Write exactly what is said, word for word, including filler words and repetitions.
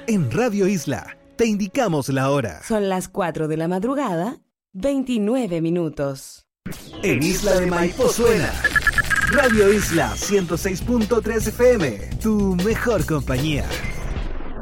En Radio Isla te indicamos la hora. Son las cuatro de la madrugada, veintinueve minutos. En Isla de Maipo suena Radio Isla ciento seis punto tres F M, tu mejor compañía.